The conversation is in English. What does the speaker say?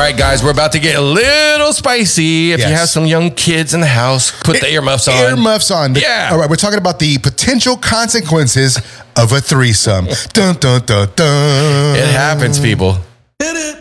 right, guys, we're about to get a little spicy. If you have some young kids in the house, put the earmuffs on. Earmuffs on. Yeah. All right, we're talking about the potential consequences of a threesome. Dun, dun, dun, dun. It happens, people.